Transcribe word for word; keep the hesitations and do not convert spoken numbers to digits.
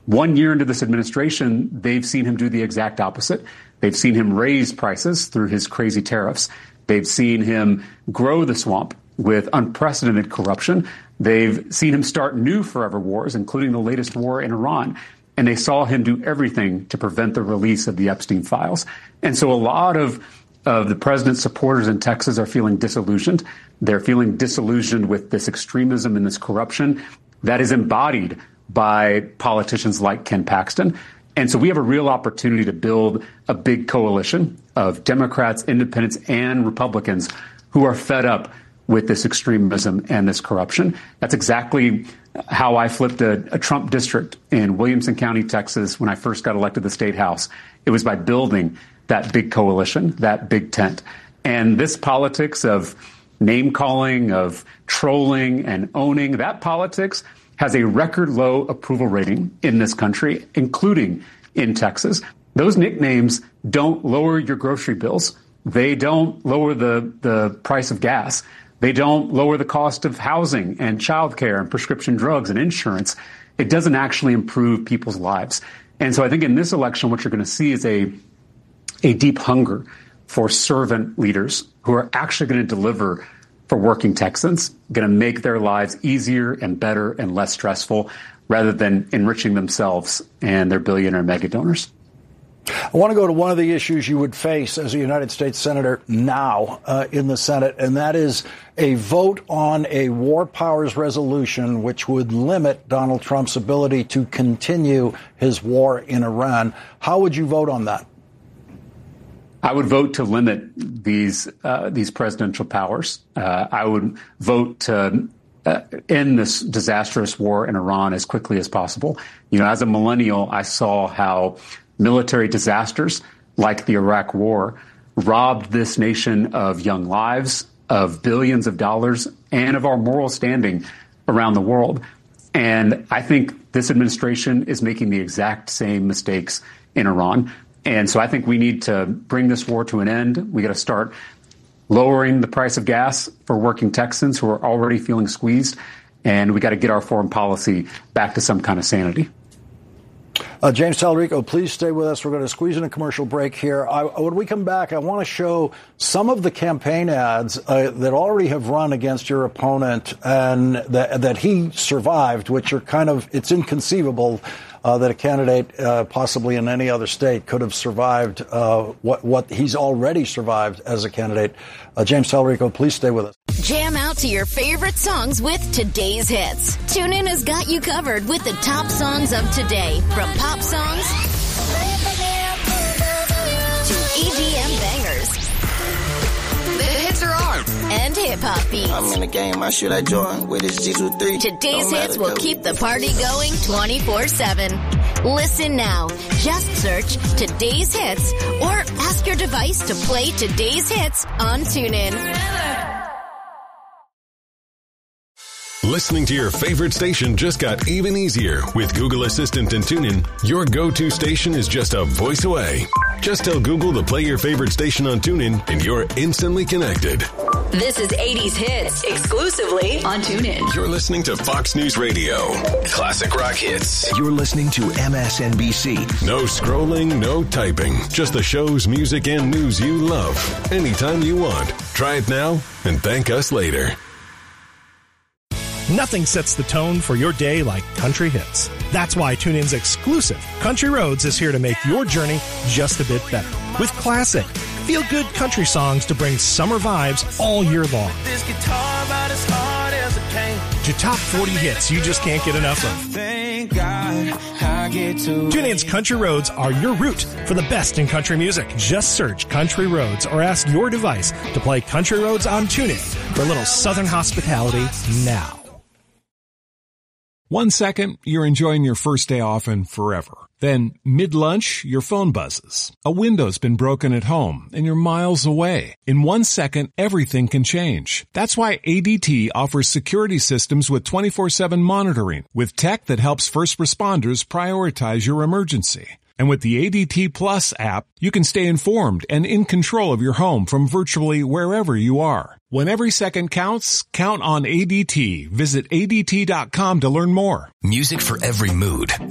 One year into this administration, they've seen him do the exact opposite. They've seen him raise prices through his crazy tariffs. They've seen him grow the swamp with unprecedented corruption. They've seen him start new forever wars, including the latest war in Iran. And they saw him do everything to prevent the release of the Epstein files. And so a lot of, of the president's supporters in Texas are feeling disillusioned. They're feeling disillusioned with this extremism and this corruption that is embodied by politicians like Ken Paxton. And so we have a real opportunity to build a big coalition of Democrats, independents, and Republicans who are fed up with this extremism and this corruption. That's exactly how I flipped a, a Trump district in Williamson County, Texas, when I first got elected to the state house. It was by building that big coalition, that big tent. And this politics of name calling, of trolling and owning, that politics has a record low approval rating in this country, including in Texas. Those nicknames don't lower your grocery bills. They don't lower the, the price of gas. They don't lower the cost of housing and childcare and prescription drugs and insurance. It doesn't actually improve people's lives. And so I think in this election, what you're going to see is a, a deep hunger for servant leaders who are actually going to deliver for working Texans, going to make their lives easier and better and less stressful rather than enriching themselves and their billionaire mega donors. I want to go to one of the issues you would face as a United States Senator now uh, in the Senate, and that is a vote on a war powers resolution which would limit Donald Trump's ability to continue his war in Iran. How would you vote on that? I would vote to limit these uh, these presidential powers. Uh, I would vote to uh, end this disastrous war in Iran as quickly as possible. You know, as a millennial, I saw how military disasters like the Iraq War robbed this nation of young lives, of billions of dollars, and of our moral standing around the world. And I think this administration is making the exact same mistakes in Iran. And so I think we need to bring this war to an end. We got to start lowering the price of gas for working Texans who are already feeling squeezed. And we got to get our foreign policy back to some kind of sanity. Uh, James Talarico, please stay with us. We're going to squeeze in a commercial break here. I, when we come back, I want to show some of the campaign ads uh, that already have run against your opponent and that, that he survived, which are kind of, it's inconceivable uh, that a candidate uh, possibly in any other state could have survived uh, what, what he's already survived as a candidate. Uh, James Talarico, please stay with us. Jam out to your favorite songs with today's hits. TuneIn has got you covered with the top songs of today, from pop songs to E D M bangers. The hits are on, and hip-hop beats. I'm in the game, I shoot at Jordan with his G twenty-three. Today's hits will keep the party going twenty-four seven. Listen now. Just search Today's Hits or ask your device to play Today's Hits on TuneIn. Listening to your favorite station just got even easier. With Google Assistant and TuneIn, your go-to station is just a voice away. Just tell Google to play your favorite station on TuneIn, and you're instantly connected. This is eighties Hits, exclusively on TuneIn. You're listening to Fox News Radio. Classic rock hits. You're listening to M S N B C. No scrolling, no typing. Just the shows, music, and news you love. Anytime you want. Try it now and thank us later. Nothing sets the tone for your day like country hits. That's why TuneIn's exclusive Country Roads is here to make your journey just a bit better. With classic, feel-good country songs to bring summer vibes all year long. This guitar about as hard as it came. To top forty hits you just can't get enough of. Thank God I get to. TuneIn's Country Roads are your route for the best in country music. Just search Country Roads or ask your device to play Country Roads on TuneIn for a little southern hospitality now. One second, you're enjoying your first day off and forever. Then, mid-lunch, your phone buzzes. A window's been broken at home, and you're miles away. In one second, everything can change. That's why A D T offers security systems with twenty-four seven monitoring, with tech that helps first responders prioritize your emergency. And with the A D T Plus app, you can stay informed and in control of your home from virtually wherever you are. When every second counts, count on A D T. Visit A D T dot com to learn more. Music for every mood.